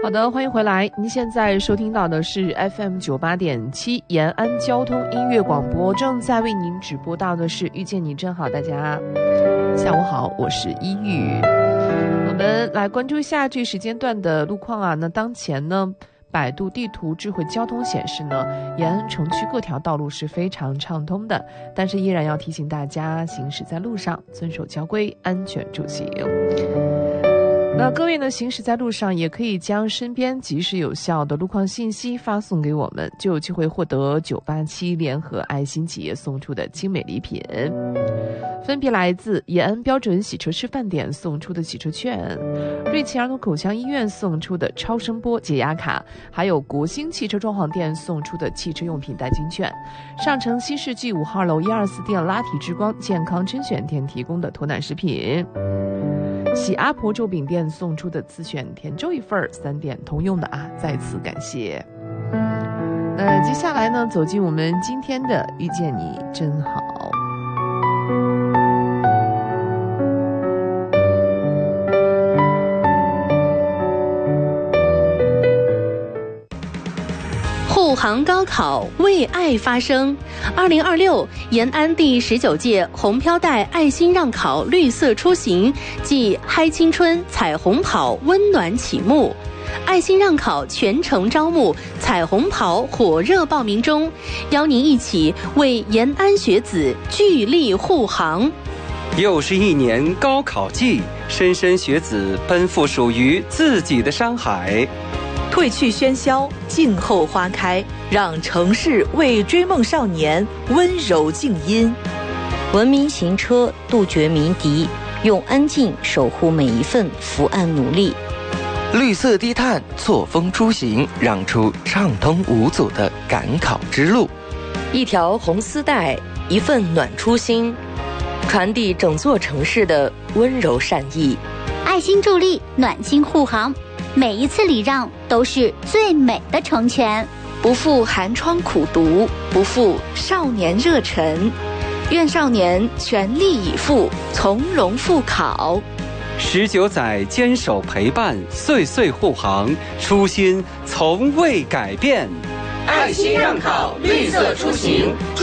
好的，欢迎回来。您现在收听到的是 FM 98.7延安交通音乐广播，正在为您直播到的是遇见你真好。大家下午好，我是一玉。我们来关注一下这时间段的路况啊。那当前呢，百度地图智慧交通显示呢，延安城区各条道路是非常畅通的，但是依然要提醒大家行驶在路上遵守交规，安全出行。那各位呢，行驶在路上也可以将身边及时有效的路况信息发送给我们，就有机会获得987联合爱心企业送出的精美礼品，分别来自延安标准洗车示范点送出的洗车券，瑞奇儿童口腔医院送出的超声波解压卡，还有国兴汽车装潢店送出的汽车用品代金券，上城新世纪5号楼124店拉提之光健康甄选店提供的脱奶食品，喜阿婆粥饼店送出的自选甜粥一份，3点通用的啊，再次感谢。接下来呢，走进我们今天的遇见你真好。 护航高考，为爱发声。2026延安第19届红飘带爱心让考绿色出行暨嗨青春彩虹跑温暖启幕，爱心让考全程招募，彩虹跑火热报名中，邀您一起为延安学子聚力护航。 又是一年高考季，莘莘学子奔赴属于自己的山海。 褪去喧嚣，静候花开，让城市为追梦少年温柔静音。 文明行车，杜绝鸣笛，用安静守护每一份伏案努力。 绿色低碳，错峰出行，让出畅通无阻的赶考之路。 一条红丝带，一份暖初心，传递整座城市的温柔善意。 爱心助力，暖心护航，每一次礼让都是最美的成全。 不负寒窗苦读，不负少年热忱，愿少年全力以赴，从容赴考。 19载坚守陪伴，岁岁护航，初心从未改变。 爱心让考，绿色出行。